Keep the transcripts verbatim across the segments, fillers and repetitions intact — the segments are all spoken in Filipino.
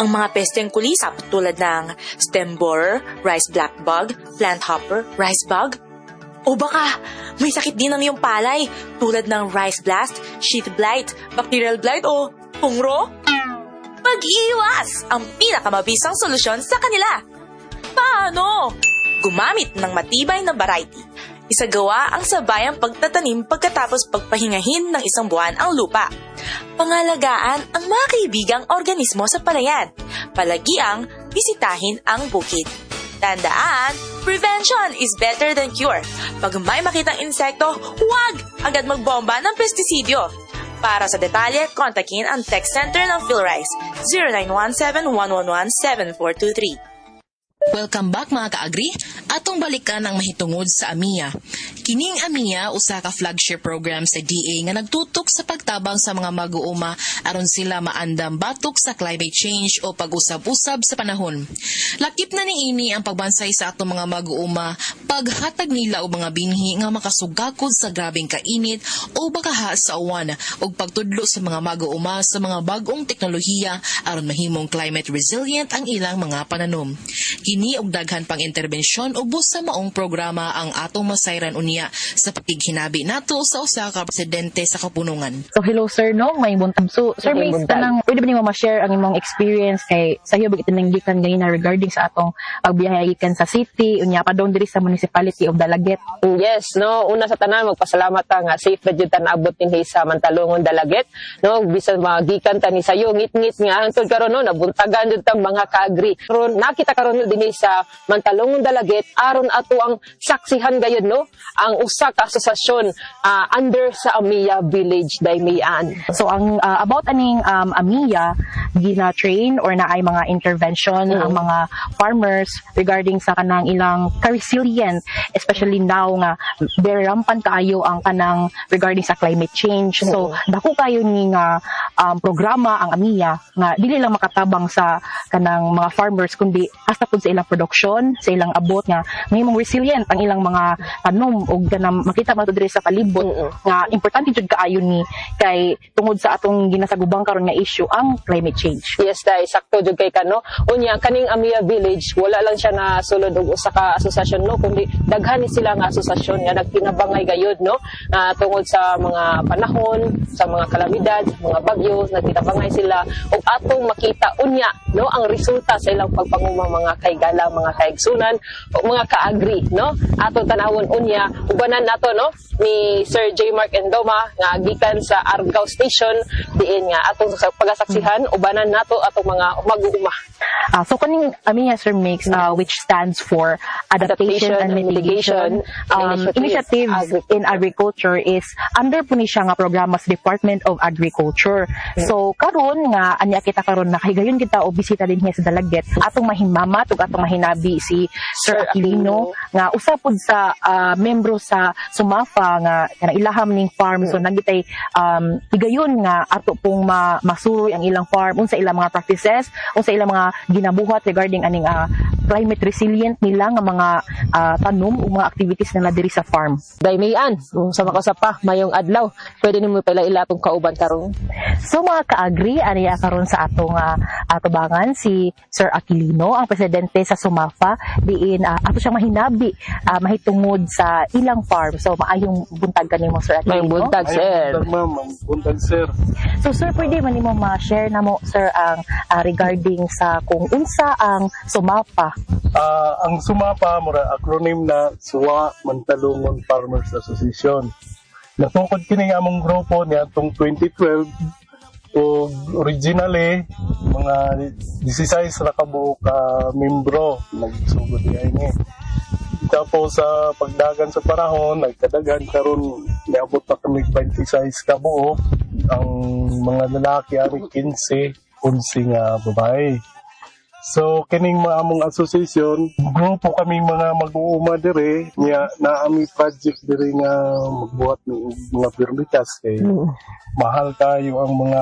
Ang mga pesteng kulisap tulad ng stem borer, rice black bug, plant hopper, rice bug. O baka may sakit din ng iyong palay tulad ng rice blast, sheath blight, bacterial blight o pungro? Pag-iwas ang pinakamabisang solusyon sa kanila. Paano? Gumamit ng matibay na variety. Isagawa ang sabayang pagtatanim pagkatapos pagpahingahin ng isang buwan ang lupa. Pangalagaan ang mga kaibigang organismo sa palayan. Palagiang bisitahin ang bukid. Tandaan, prevention is better than cure. Pag may makitang insekto, huwag agad magbomba ng pestisidyo. Para sa detalye, kontakin ang text center ng PhilRice zero nine one seven one one one seven four two three. Welcome back mga ka-agri. Atong balikan ang mahitungod sa A M I A. Kining A M I A usa ka flagship program sa D A nga nagtutok sa pagtabang sa mga mag-uuma aron sila maandam batok sa climate change o pag-usab-usab sa panahon. Lakip na niini ang pagbansay sa atong mga mag-uuma, paghatag nila og mga binhi nga makasugakod sa grabeng kainit o bakaha sa uwan ug pagtudlo sa mga mag-uuma sa mga bag-ong teknolohiya aron mahimong climate resilient ang ilang mga pananom. Kini og daghan pang interbensyon ug busa maong programa ang atong masayran unya sa pakighinabi nato sa usa ka presidente sa kapunungan. So hello sir no, may buntag. So sir, may tanang pwede ba nimo ma-share ang imong experience kay sayo bigit nanggikan ganina regarding sa atong pagbiyahe gikan sa city unya pa doon diri sa municipality of Dalaget. Yes, no, una sa tanan magpasalamat ta nga safe ra jud ta naabot dinhi sa Mantalongon Dalaget, no, bisan magikan ta ni sayo ngit-ngit nga hangtod karon no nabuntagan jud ta mga ka-agri. Karon nakita karon dinhi sa Mantalongon Dalaget aron ato ang saksihan gayud no ang usa ka asosasyon uh, under sa A M I A Village Daymian. So ang uh, about aning um, A M I A gina-train or na ay mga intervention mm-hmm. ang mga farmers regarding sa kanang ilang ka-resilient, especially now nga very rampant kaayo ang kanang regarding sa climate change. Mm-hmm. So dako kayo ni nga um, programa ang A M I A nga dili lang makatabang sa kanang mga farmers kundi hasta pud sa ilang production, sa ilang abot nga mahimong resilient ang ilang mga tanom ug kanang makita man diri sa palibot mm-hmm. nga importante jud kaayo ni kay tungod sa atong ginasagubang karon nga issue ang climate change. Yes, dai sakto jud kay kano. Unya kaning A M I A Village wala lang siya na sulod og usa ka asosasyon no kundi daghan ni sila nga asosasyon nga nagtinabangay gayud no uh, tungod sa mga panahon, sa mga kalamidad, mga bagyo, nagtinabangay sila ug atong makita unya no ang resulta sa ilang pagpanguma mga kaygala, mga kaigsunan o mga ka-agri no atong tanawon unya ubanan nato no ni Sir J. Mark Endoma nga gikan sa Argao Station diin nga atong pagasaksihan ubanan nato atong mga mag-uuma. Uh, so kaning A M I A sir makes uh, which stands for Adaptation, Adaptation and Mitigation um, Initiatives Agri- in Agriculture is under po ni siya nga programa sa Department of Agriculture. Mm-hmm. So karon nga anya kita karon nakahigayon kita og bisita din niya sa Dalaget atong mahimamat ug atong mahinabi si Sir Aquilino nga usa pud sa uh, membro sa Sumafa nga kanang ilaham ning farm. So nagitay um higayon nga ato pong ma- masuroy ang ilang farm unsa ilang mga practices, unsa ilang mga ginabuhat regarding aning uh, climate resilient nila nga mga uh, tanom o mga activities nila diri sa farm. Daymian, kung sa makasapa mayong adlaw, pwede nimo paila-ila atong kauban karon. So mga ka-agri, aniya karon sa atong uh, atubangan si Sir Aquilino, ang presidente sa Sumafa, diin uh, ato siyang mahinabi uh, mahitungod sa ilang farm. So maayong buntag kanimo Sir Aquilino. Mayong buntag sir. Buntag ma'am, buntag sir. So sir, pwede man nimo ma-share namo sir ang uh, regarding sa kung unsa ang Sumafa. Uh, ang Sumapa, mura acronym na Suwa Mantalongon Farmers Association. Natukod kini among grupo niya tong twenty twelve o originally mga sixteen ra ka buok ka membro nagsugod diay ni. Tapos sa uh, pagdagan sa panahon nagkadagan karon niabot na kami twenty-six ka buok, ang mga lalaki ari fifteen, eleven nga babae. So kining mga among association, grupo kami mga mag-uuma dire niya na ami project dire nga magbuhat ng mga permitas kay mm. mahal kayo ang mga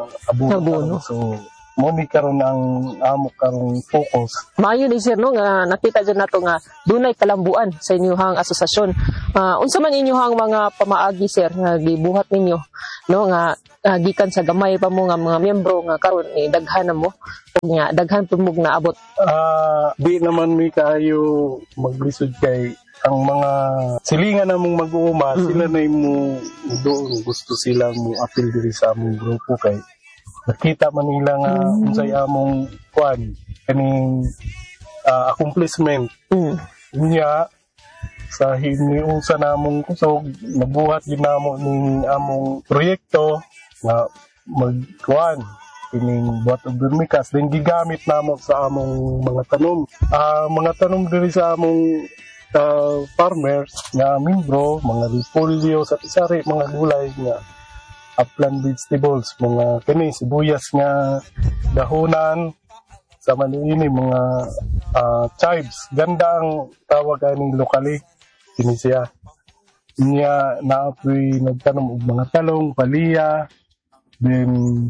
abono. So mo ni karon ang amo karong focus. Maayo ni sir no nga nakita jud nato nga dunay kalambuan sa inyong asosasyon. Uh, unsa man inyong mga pamaagi sir nga gibuhat ninyo no nga uh, gikan sa gamay pa mo nga mga miyembro nga karon ni daghan na mo nya daghan tumog na abot. Ah, di naman mi kayo maglisod kay ang mga silingan namong mag-uuma, mm-hmm. sila na mo doon gusto sila mo appeal diri sa among grupo kay nakita man nila nga mm-hmm. unsay among kwan kaning uh, accomplishment. Mm-hmm. Nya sa hiniusa namong kusog nabuhat din namo ning among proyekto nga magkuan kining buhat og vermicast din gigamit namo sa among mga tanom. Ah uh, mga tanom diri sa among uh, farmers nga membro, mga repolyo sa tisari, mga gulay nga upland vegetables, mga kini sibuyas nga dahonan sa maniini mga uh, chives. Ganda ang tawag aning lokali kini siya. Niya naapoy nagtanom og mga talong, palya, then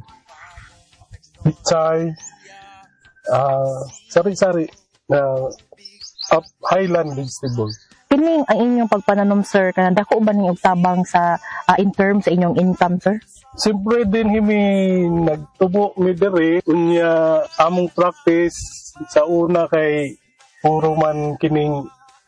pichay, uh, sari-sari na uh, up highland vegetable. Kining ang inyong pagpananom, sir, kanang dako ba ning tabang sa uh, in terms sa inyong income, sir? Siyempre din himi nagtubo mi diri unya among practice sa una kay puro man kining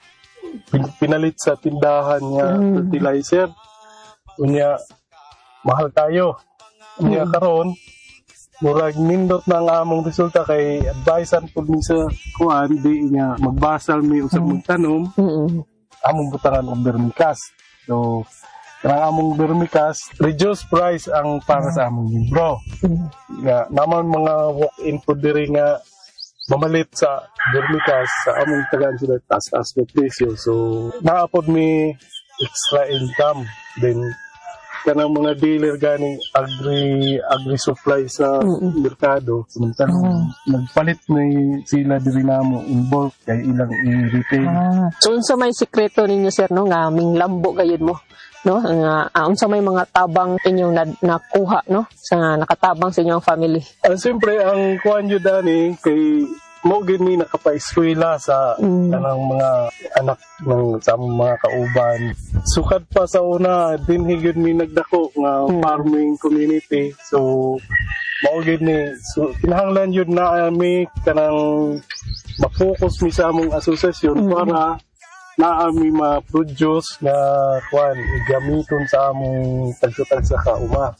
pinalit sa tindahan nga mm. fertilizer. Unya mahal tayo. Unya mm. karon murag nindot na ang among resulta kay advisean pud mi sa kuan di niya magbasal mi usab mm. tanom. Mm. Among butangan og vermicast. So kanang among vermicast reduced price ang para sa among libro. Mm. Nga naman mga walk-in pud diri nga mamalit sa vermicast sa among tagaan sila taas-taas na presyo. So naapod mi extra income. Then kanang mga dealer ganing agri agri supply sa mm-hmm. merkado samantala mm-hmm. nagpalit ni sila diri namo in bulk kay ilang i-retail. Ah. So unsa may sikreto ninyo, sir, no nga ming lambo gayud mo, no nga uh, unsa may mga tabang inyong na, nakuha, no sa nakatabang sa inyong family? Uh, siyempre ang kuan jud ani kay mo gid mi nakapaeskwela sa mm. kanang mga anak ng sa mga kauban. Sukad pa sa una din higud mi nagdako nga mm. farming community. So mao gid ni so, kinahanglan yun na mi kanang ma-focus mi sa among asosasyon mm. para naa mi ma-produce na kuan igamiton sa among tagsa-tagsa ka uma.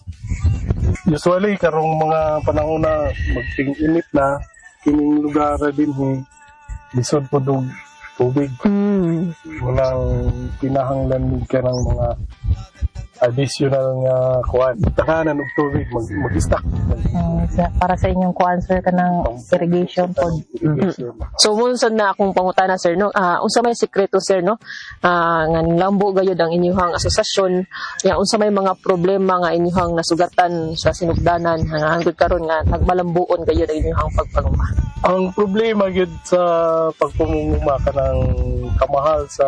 Usually karong mga panahon na magting-init na kining lugar din hi lisod po dog tubig. Mm. Walang pinahanglan din ka ng mga additional nga kuan. Tahanan og tubig mag mag-stock. Uh, para sa inyong kuan, sir, kanang irrigation pod. Mm-hmm. So munson na akong pangutana, sir, no. Ah uh, unsa may sikreto, sir, no? Ah uh, nganing lambo gayud ang inyong asosasyon. Ya unsa may mga problema nga inyong nasugatan sa sinugdanan hangtod karon nga nagmalambuon gayud ang inyong pagpanguma. Ang problema gyud sa pagpanguma kanang kamahal sa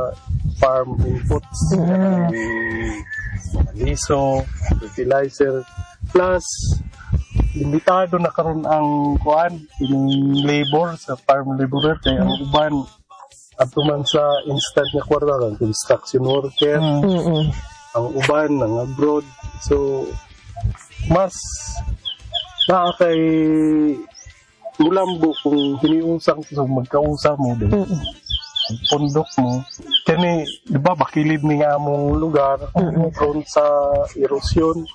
farm inputs. Mm-hmm. Liso, fertilizer, plus limitado na karon ang kuan yung labor sa farm laborer kay ang uban adto man sa instant nga kwarta kang construction worker. Mm-hmm. Ang uban nang abroad, so mas naa kay mulambo kung hiniusang so magkausap mo din. Mm-hmm. Pundok mo kani di ba bakilid ni nga among lugar mm-hmm. prone sa erosion.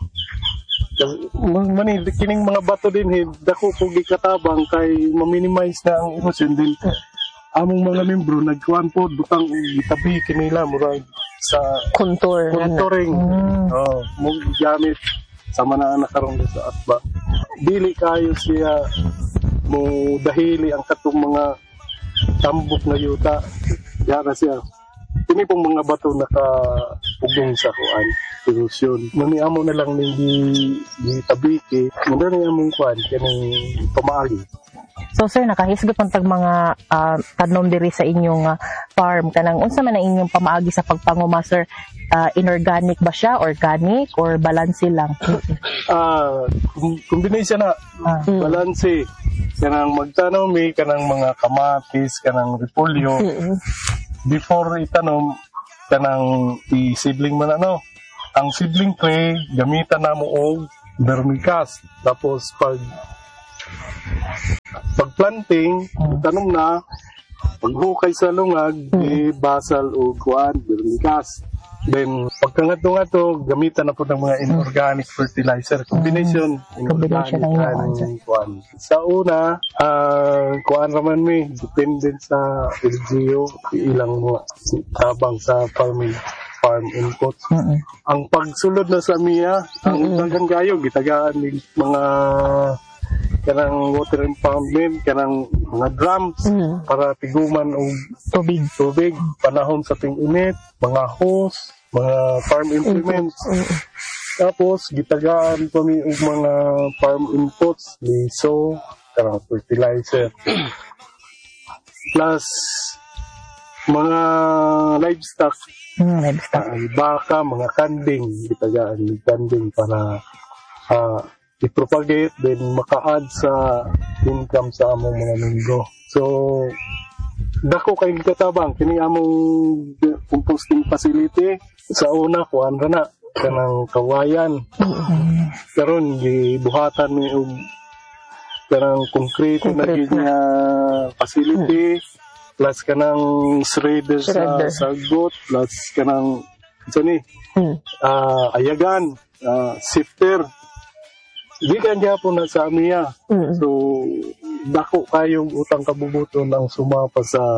Mani kining mga bato din eh, dako ko gikatabang kay ma-minimize na ang erosion din. Among mga membro nagkuan po butang gitabi kinila murag sa contour contouring. Mm. Oh, mo gamit sama na nakaron sa atba. Dili kayo siya mo dahili ang katong mga tambok na yuta. Yara siya. Kini pong mga bato nakapugong sa kuan. Erosion. Maniamo na lang ni di tabiki. Muna na yung kuan. Kanang pamaagi. So sir, nakahisgot man tag mga uh, tanom diri sa inyong uh, farm. Kanang unsa man ang inyong pamaagi sa pagpanguma, sir? Uh, inorganic ba siya? Organic? Or balanse lang? Ah, uh, combination na. Ah. Balanse. Kanang magtanaw mi kanang mga kamatis, kanang repolyo. Mm-hmm. Before itanom kanang i-seedling man ano. ang seedling tray gamitan namo og vermicast. Tapos pag pag planting, tanong na paghukay sa lungag, mm. basal o kuan, vermicast. Then, pagkangato-ngato, gamitan na po ng mga inorganic fertilizer. Combination, mm. inorganic and kuan. Sa una, uh, kuan raman mi, dependent sa L G U, ilang mo tabang sa farming farm inputs. Mm-hmm. Ang pagsulod na sa miya, ang dagang gayo, gitagaan ng mga kanang water impoundment, kanang mga drums mm. para tiguman og tubig. Tubig, panahon sa ting-init, mga hose, mga farm implements. Mm. Tapos gitagaan pa mi og mga farm inputs, liso, kanang fertilizer. Plus mga livestock, mm, livestock. Uh, baka, mga kanding, gitagaan ng kanding para uh, i-propagate, then maka-add sa income sa among mga linggo. So, dako kay katabang kini among composting facility. Sa una, kuan ra na kanang kawayan. Karon gibuhatan ni og kanang concrete na gid nga facility, plus kanang shredder sa sagot, plus kanang isa ni uh, ayagan, uh, sifter. Gikan gyapon na sa amiya. Mm. So, dako kayong utang kabubuton ang sumapa sa